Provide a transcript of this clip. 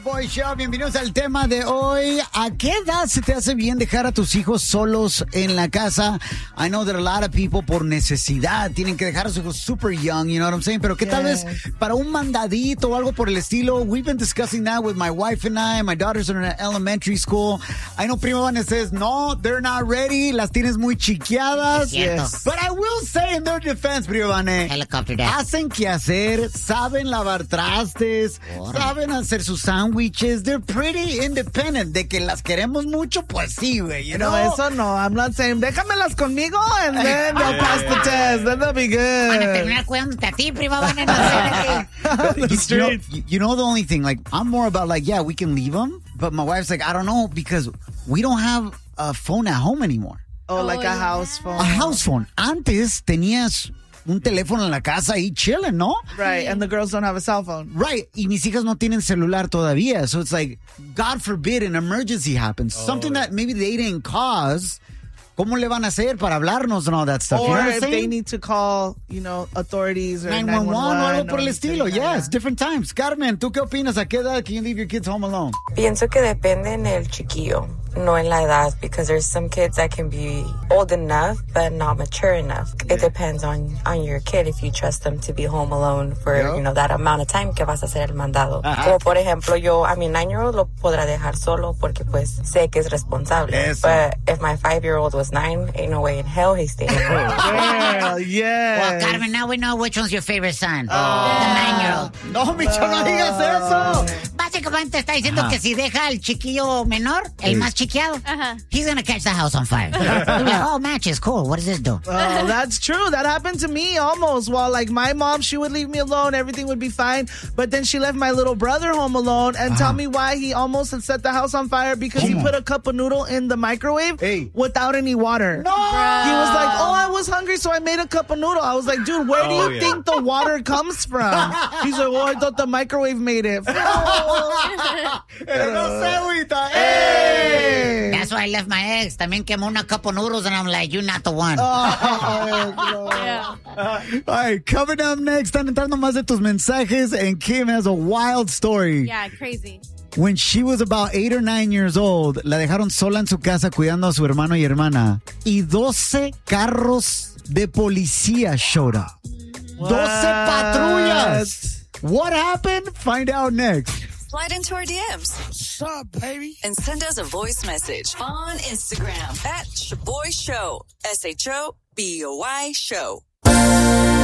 Boy Show, bienvenidos al tema de hoy. ¿A qué edad se te hace bien dejar a tus hijos solos en la casa? I know that a lot of people por necesidad tienen que dejar a sus hijos super young, you know what I'm saying? Pero que tal vez para un mandadito o algo por el estilo. We've been discussing that with my wife and I. My daughters are in elementary school. I know Primo Vanessa says, no, they're not ready. Las tienes muy chiqueadas. Yes. But I will say in their defense, Primo Vanessa, Helicopter dad. hacen que hacer, saben lavar trastes, saben hacer sus sandwiches. They're pretty independent. De que las queremos mucho, pues sí, güey. You know? No, eso no. I'm not saying, déjamelas conmigo and then they'll pass the test. Then they'll be good. Van a terminar cuidándote a ti, prima. Van a You know the only thing, like, I'm more about like, yeah, we can leave them. But my wife's like, I don't know, because we don't have a phone at home anymore. Oh, like a house phone. A house phone. Antes tenías un teléfono en la casa ahí chilling, ¿no? Right, and the girls don't have a cell phone. Right, y mis hijas no tienen celular todavía. So it's like, God forbid an emergency happens. Something that maybe they didn't cause. ¿Cómo le van a hacer para hablarnos and all that stuff? Or you know what I'm if saying? they need to call, authorities or 911 o algo por el or estilo. anything like Yes, that. different times. Carmen, ¿tú qué opinas? ¿A qué edad can you leave your kids home alone? Pienso que depende en el chiquillo, no en la edad, because there's some kids that can be old enough but not mature enough. It depends on your kid if you trust them to be home alone for, that amount of time que vas a hacer el mandado. Como por ejemplo, yo a mi 9-year-old lo podrá dejar solo porque pues sé que es responsable. Eso. But if my 5-year-old was 9, ain't no way in hell he's staying home. Girl, yes. Well, Carmen, now we know which one's your favorite son. The 9-year-old. No, Micho, no digas eso. Básicamente está diciendo que si deja al chiquillo menor, el más chiqueado, he's gonna catch the house on fire. He'll be like, oh, matches, cool. What does this do? Oh, that's true. That happened to me almost. While like my mom, she would leave me alone. Everything would be fine. But then she left my little brother home alone and tell me why he almost had set the house on fire because he put a cup of noodle in the microwave without any water. No! He was like, oh, I was hungry, so I made a cup of noodle. I was like, dude, where do you think the water comes from? He's like, oh, I thought the microwave made it. Pero no sé, güita. Hey! That's why I left my ex. También quemó una cup of noodles and I'm like, you're not the one. All right, coming up next, están entrando más de tus mensajes, and Kim has a wild story. Yeah, crazy. When she was about 8 or 9 years old, la dejaron sola en su casa cuidando a su hermano y hermana. Y 12 carros de policía showed up. 12 patrullas. What happened? Find out next. Slide into our DMs. What's up, baby? And send us a voice message on Instagram at Shaboy Show. SHOBOY Show.